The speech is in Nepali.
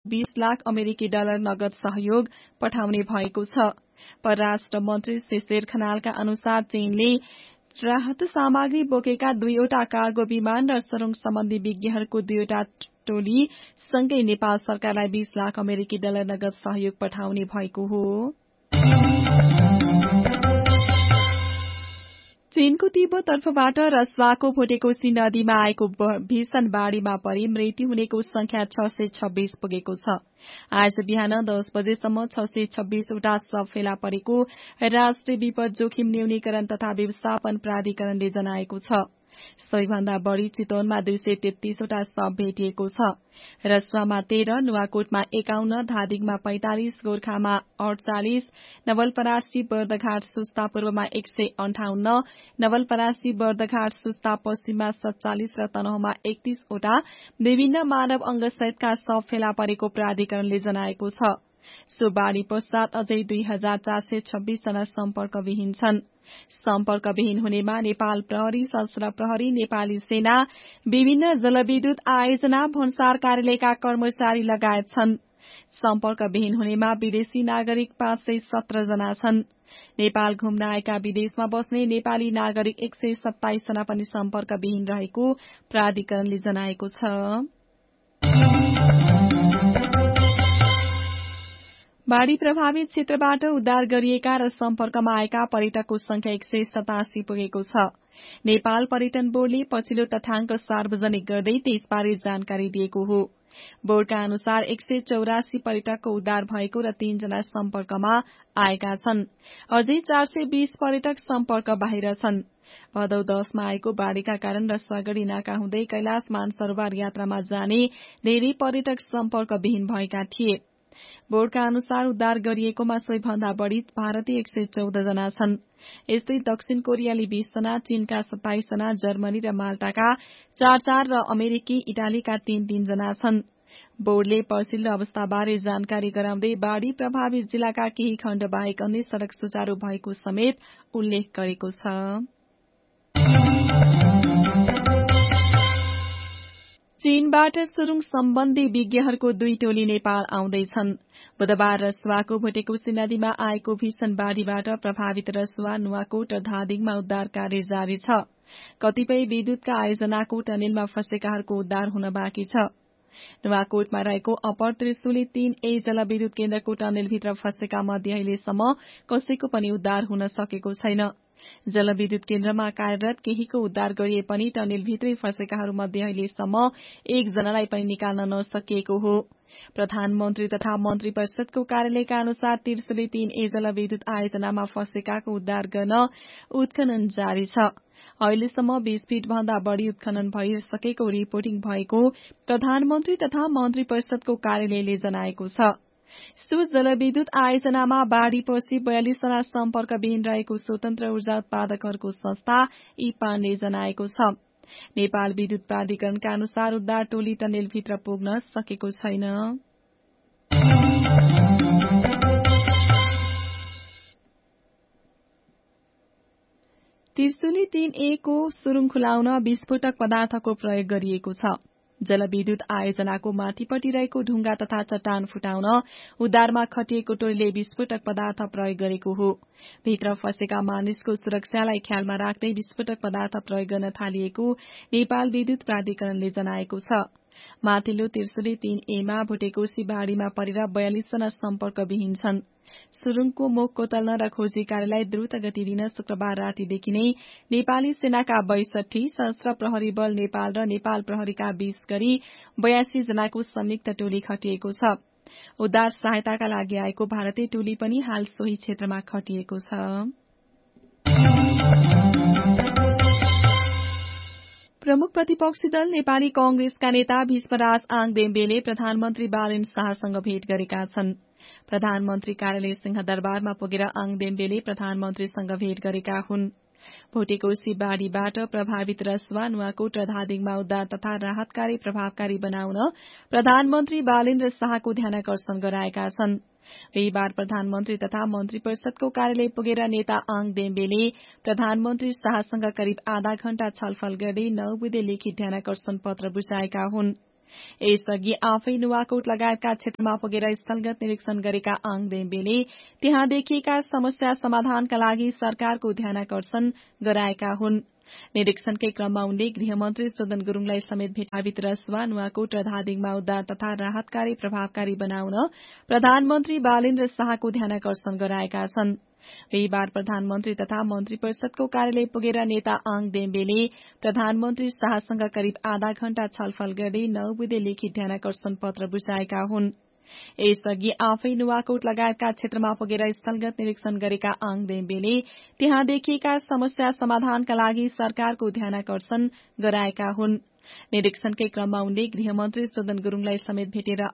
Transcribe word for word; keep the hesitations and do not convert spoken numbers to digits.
बीस लाख अमेरिकी डलर नगद सहयोग पठाउने भएको छ। परराष्ट्र मन्त्री शेर खनालका अनुसार चीनले राहत सामग्री बोकेका दुईवटा कार्गो विमान र सुरुङ सम्बन्धी विज्ञहरूको दुईवटा टोली सँगै नेपाल सरकारलाई बीस लाख अमेरिकी डलर नगद सहयोग पठाउने भएको हो। चीनको तिब्बत तर्फबाट रसवाको भोटेकोसी नदीमा आएको भीषण बाढ़ीमा परि मृत्यु हुनेको संख्या छ सय छब्बीस पुगेको छ। आज बिहान दस बजेसम्म छ सय छब्बीसवटा शव फेला परेको राष्ट्रिय विपद जोखिम न्यूनीकरण तथा व्यवस्थापन प्राधिकरणले जनाएको छ। सबैभन्दा बढ़ी चितवनमा दुई सय तेत्तीसवटा शव भेटिएको छ। रसुवामा तेह्र, नुवाकोटमा एकाउन्न, धादिङमा पैंतालिस, गोर्खामा अड़चालिस, नवलपरासी बर्दघाट सुस्ता पूर्वमा एक सय अन्ठाउन्न, नवलपरासी बर्दघाट सुस्ता पश्चिममा सत्तालिस र तनहुमा एकतीसवटा विभिन्न मानव अंगसहितका शव फेला परेको प्राधिकरणले जनाएको छ। सो बाढ़ी पश्चात अझै दुई हजार चार सय छब्बीस जना सम्पर्कविहीन छन्। सम्पर्कविहीन हुनेमा नेपाल प्रहरी, सशस्त्र प्रहरी, नेपाली सेना, विभिन्न जलविद्युत आयोजना, भन्सार कार्यालयका कर्मचारी लगायत छन्। सम्पर्कविहीन हुनेमा विदेशी नागरिक पाँच सय सत्र जना छन्। नेपाल घुम्न आएका विदेशमा बस्ने नेपाली नागरिक एक सय सत्ताइस जना पनि सम्पर्कविहीन रहेको प्राधिकरणले जनाएको छ। बाढ़ी प्रभावित क्षेत्रबाट उद्धार गरिएका र सम्पर्कमा आएका पर्यटकको संख्या एक सय सतासी पुगेको छ। नेपाल पर्यटन बोर्डले पछिल्लो तथ्याङ्क सार्वजनिक गर्दै त्यसबारे जानकारी दिएको हो। बोर्डका अनुसार एक सय चौरासी पर्यटकको उद्धार भएको र तीनजना सम्पर्कमा आएका छन्। अझै चार सय बीस पर्यटक सम्पर्क बाहिर छन्। भदौ दशमा आएको बाढ़ीका कारण रसुवागढ़ी नाका हुँदै कैलाश मानसरोवर यात्रामा जाने धेरै पर्यटक सम्पर्कविहीन भएका थिए। बोर्डका अनुसार उद्धार गरिएकोमा सबैभन्दा बढ़ी भारतीय एक सय चौध जना छन्। यस्तै दक्षिण कोरियाली बीस जना, चीनका सत्ताइस जना, जर्मनी र माल्टाका चार चार र अमेरिकी, इटालीका तीन तीन जना छन्। बोर्डले पछिल्लो अवस्थाबारे जानकारी गराउँदै बाढ़ी प्रभावित जिल्लाका केही खण्ड बाहेक अन्य सड़क सुचारू भएको समेत उल्लेख गरेको छ। चीनबाट सुरुङ सम्बन्धी विज्ञहरूको दुई टोली नेपाल आउँदैछन्। बुधबार रसुवाको भोटेकोसी नदीमा आएको भीषण बाढ़ीबाट प्रभावित रसुवा, नुवाकोट र धादिङमा उद्धार कार्य जारी छ। कतिपय विद्युतका आयोजनाको टनेलमा फँसेकाहरूको उद्धार हुन बाँकी छ। नुवाकोटमा रहेको अप्पर त्रिशुली तीन ए जलविद्युत केन्द्रको टनेलभित्र फँसेका मध्ये अहिलेसम्म कसैको पनि उद्धार हुन सकेको छैन। जलविद्युत केन्द्रमा कार्यरत केहीको उद्धार गरिए पनि टनेलभित्रै फँसेकाहरूमध्ये अहिलेसम्म एकजनालाई पनि निकाल्न नसकिएको हो। प्रधानमन्त्री तथा मन्त्री परिषदको कार्यालयका अनुसार त्रिशुली तीन ए जलविद्युत आयोजनामा फँसेकाको उद्धार गर्न उत्खनन जारी छ। अहिलेसम्म बीस फीट भन्दा बढ़ी उत्खनन भइसकेको रिपोर्टिङ भएको प्रधानमन्त्री तथा मन्त्री परिषदको कार्यालयले जनाएको छ। सो जलविद्युत आयोजनामा बाढ़ीपछि बयालिस जना सम्पर्कविहीन रहेको स्वतन्त्र ऊर्जा उत्पादकहरूको संस्था इपानले जनाएको छ। नेपाल विद्युत प्राधिकरणका अनुसार उद्धार टोली टनेलभित्र पुग्न सकेको छैन। त्रिशुली तीन ए को सुरुङ खुलाउन विस्फोटक पदार्थको प्रयोग गरिएको छ। जलविद्युत आयोजनाको माथिपट्टि रहेको ढुङ्गा तथा चट्टान फुटाउन उद्धारमा खटिएको टोलीले विस्फोटक पदार्थ प्रयोग गरेको हो। भित्र फँसेका मानिसको सुरक्षालाई ख्यालमा राख्दै विस्फोटक पदार्थ प्रयोग गर्न थालिएको नेपाल विद्युत प्राधिकरणले जनाएको छ। माथिल्लो त्रिशुली तीन ए मा भोटेकोसी बाढ़ीमा परेर बयालिस जना सम्पर्कविहीन छन्। सुरुङको मुख कोतल्न र खोजी कार्यलाई द्रुत गति दिन शुक्रबार रातिदेखि नै नेपाली सेनाका बैसठी, सशस्त्र प्रहरी बल नेपाल र नेपाल प्रहरीका बीस गरी बयासी जनाको संयुक्त टोली खटिएको छ। उद्धार सहायताका लागि आएको भारतीय टोली पनि हाल सोही क्षेत्रमा खटिएको छ। प्रमुख प्रतिपक्षी दल नेपाली कांग्रेसका नेता भीष्मराज आङदेम्बेले प्रधानमन्त्री बालेन शाहसँग भेट गरेका छन्। प्रधानमन्त्री कार्यालय सिंहदरबारमा पुगेर आङदेम्बेले प्रधानमन्त्रीसँग भेट गरेका हुन्। भोटेकोसी बाढ़ीबाट प्रभावित रसुवा, नुवाकोट र धादिङमा उद्धार तथा राहत कार्य प्रभावकारी बनाउन प्रधानमन्त्री बालेन्द्र शाहको ध्यानाकर्षण गराएका छन्। रविवार प्रधानमन्त्री तथा मन्त्री परिषदको कार्यालय पुगेर नेता आङदेम्बेले प्रधानमन्त्री शाहसँग करिब आधा घण्टा छलफल गर्दै नौ बुँदे लिखित ध्यानाकर्षण पत्र बुझाएका हुन्। यसअघि आफै नुवाकोट लगायतका क्षेत्रमा पुगेर स्थलगत निरीक्षण गरेका आङ देम्बेले त्यहाँ देखिएका समस्या समाधानका लागि सरकारको ध्यानाकर्षण गराएका हुन्। निरीक्षणकै क्रममा उनले गृहमन्त्री सुदन गुरूङलाई समेत भेटाभित रसुवा नुवाकोट र धादिङमा उद्धार तथा राहतकारी प्रभावकारी बनाउन प्रधानमन्त्री बालेन्द्र शाहको ध्यानाकर्षण गराएका छन्। रविबार प्रधानमन्त्री तथा मन्त्री परिषदको कार्यालय पुगेर नेता आङ देम्बेले प्रधानमन्त्री शाहसँग करिब आधा घण्टा छलफल गर्दै नौ बुँदे लिखित ध्यानाकर्षण पत्र बुझाएका हुन्। यसअघि आफै नुवाकोट लगायतका क्षेत्रमा पुगेर स्थलगत निरीक्षण गरेका आङ देम्बेले त्यहाँ देखिएका समस्या समाधानका लागि सरकारको ध्यानाकर्षण गराएका हुन्। निरीक्षणकै क्रममा उनले गृहमन्त्री सुदन गुरूङलाई समेत भेटेर